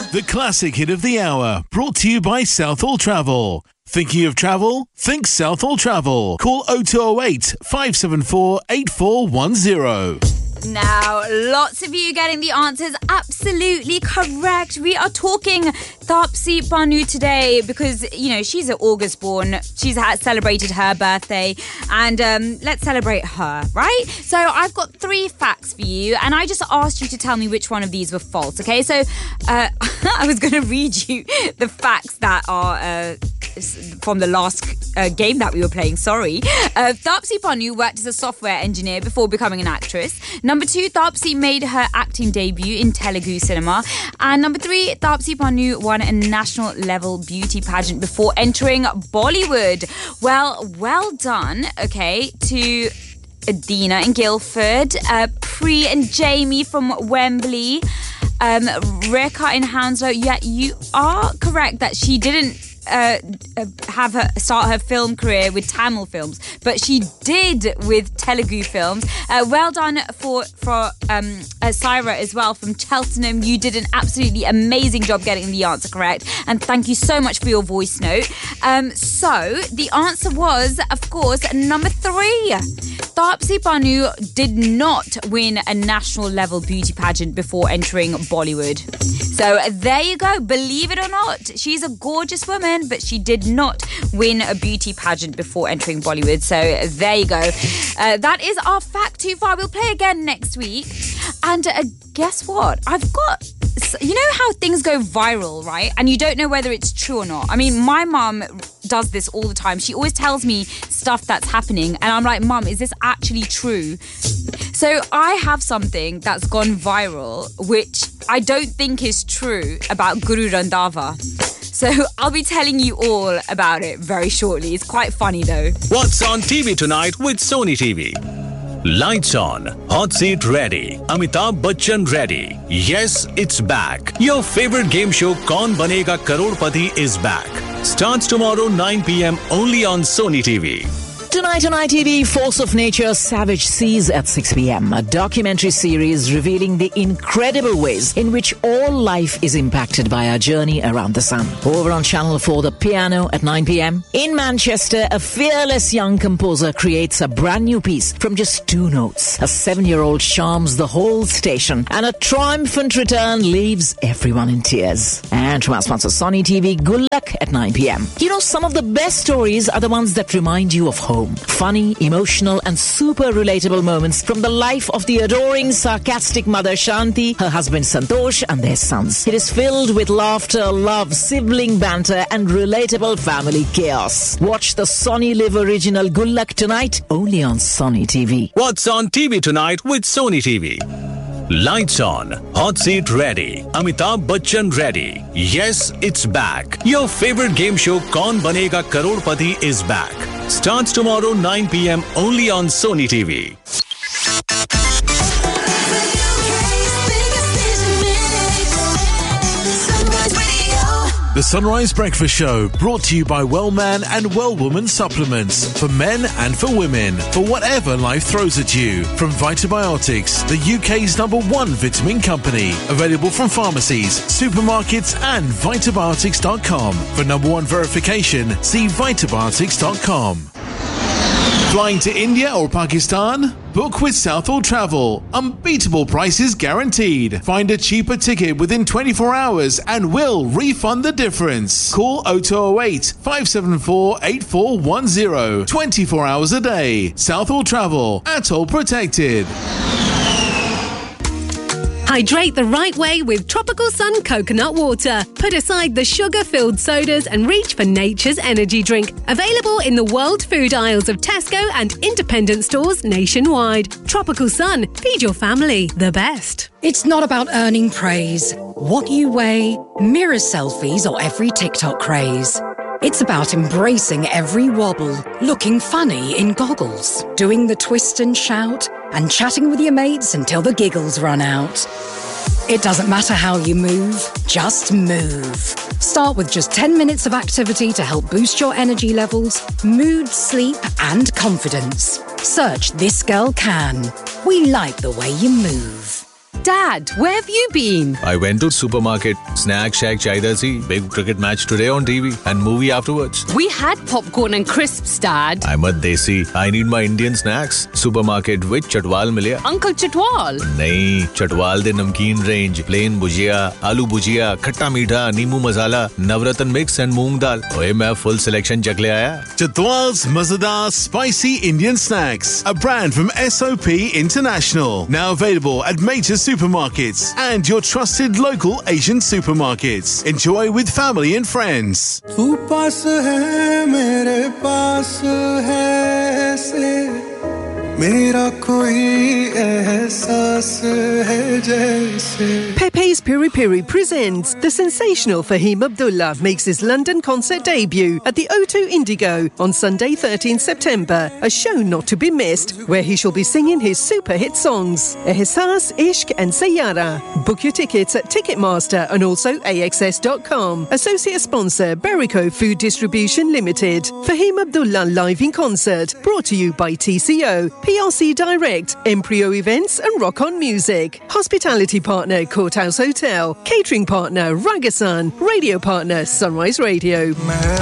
The classic hit of the hour, brought to you by Southall Travel. Thinking of travel? Think Southall Travel. Call 0208 574 8410. Now, lots of you getting the answers absolutely correct. We are talking Taapsee Pannu today because, you know, she's an August born. She's celebrated her birthday and let's celebrate her, right? So I've got 3 facts for you and I just asked you to tell me which one of these were false, okay? So I was going to read you the facts that are from the last game that we were playing, sorry. Taapsee Pannu worked as a software engineer before becoming an actress. Number 2, Taapsee made her acting debut in Telugu cinema. And number 3, Taapsee Pannu won a national level beauty pageant before entering Bollywood. Well done, okay, to Adina in Guildford, Pri and Jamie from Wembley, Rekha in Hounslow. Yeah, you are correct that she didn't start her film career with Tamil films, but she did with Telugu films. Well done for Syra as well from Cheltenham. You did an absolutely amazing job getting the answer correct, and thank you so much for your voice note. So the answer was, of course, number 3. Taapsee Pannu did not win a national level beauty pageant before entering Bollywood. So there you go. Believe it or not, she's a gorgeous woman, but she did not win a beauty pageant before entering Bollywood. So there you go. That is our fact too far. We'll play again next week. And guess what? I've got... You know how things go viral, right? And you don't know whether it's true or not. I mean, my mum does this all the time. She always tells me stuff that's happening. And I'm like, Mum, is this actually true? So I have something that's gone viral, which I don't think is true about Guru Randava. So I'll be telling you all about it very shortly. It's quite funny though. What's on TV tonight with Sony TV? Lights on, hot seat ready, Amitabh Bachchan ready. Yes, it's back. Your favorite game show Kaun Banega Crorepati is back. Starts tomorrow 9 p.m. only on Sony TV. Tonight on ITV, Force of Nature, Savage Seas at 6 p.m. A documentary series revealing the incredible ways in which all life is impacted by our journey around the sun. Over on Channel 4, The Piano at 9 p.m. In Manchester, a fearless young composer creates a brand new piece from just 2 notes. A 7-year-old charms the whole station, and a triumphant return leaves everyone in tears. And from our sponsor Sony TV, good luck at 9 p.m. You know, some of the best stories are the ones that remind you of home. Funny, emotional and super relatable moments from the life of the adoring, sarcastic mother Shanti, her husband Santosh and their sons. It is filled with laughter, love, sibling banter and relatable family chaos. Watch the Sony Live original Good Luck tonight only on Sony TV. What's on TV tonight with Sony TV? Lights on, hot seat ready, Amitabh Bachchan ready. Yes, it's back. Your favorite game show Kaun Banega Crorepati is back. Starts tomorrow 9 p.m. only on Sony TV. The Sunrise Breakfast Show, brought to you by Wellman and Wellwoman supplements for men and for women, for whatever life throws at you. From Vitabiotics, the UK's #1 vitamin company, available from pharmacies, supermarkets and Vitabiotics.com. For #1 verification, see Vitabiotics.com. Flying to India or Pakistan? Book with Southall Travel. Unbeatable prices guaranteed. Find a cheaper ticket within 24 hours and we'll refund the difference. Call 0208 574 8410. 24 hours a day. Southall Travel. Atoll protected. Hydrate the right way with Tropical Sun coconut water. Put aside the sugar-filled sodas and reach for nature's energy drink. Available in the world food aisles of Tesco and independent stores nationwide. Tropical Sun. Feed your family the best. It's not about earning praise, what you weigh, mirror selfies or every TikTok craze. It's about embracing every wobble, looking funny in goggles, doing the twist and shout, and chatting with your mates until the giggles run out. It doesn't matter how you move, just move. Start with just 10 minutes of activity to help boost your energy levels, mood, sleep, and confidence. Search This Girl Can. We like the way you move. Dad, where have you been? I went to supermarket. Snack shack chahiye si. Big cricket match today on TV and movie afterwards. We had popcorn and crisps, Dad. I'm a desi. I need my Indian snacks. Supermarket with Chatwal milya. Uncle Chatwal? नहीं, Chatwal de namkeen range, plain bhujia, aloo bhujia, khatta meetha, neemu masala, navratna mix and moong dal. ओए मैं full selection चख ले आया. Chatwal's Mazadar Spicy Indian Snacks, a brand from SOP International. Now available at major supermarkets and your trusted local Asian supermarkets. Enjoy with family and friends. तू पास है मेरे पास है ऐसे मेरा कोई एहसास है जैसे. Pepe's Piri Piri presents the sensational Fahim Abdullah makes his London concert debut at the O2 Indigo on Sunday 13 September, a show not to be missed, where he shall be singing his super hit songs Ehsaas, Ishq and Sayyara. Book your tickets at Ticketmaster and also AXS.com. Associate sponsor Berico Food Distribution Limited. Fahim Abdullah live in concert, brought to you by TCO, PRC Direct, Embryo Events and Rock On Music. Hospitality partner Courthouse Hotel. Catering partner Ragasan. Radio partner Sunrise Radio.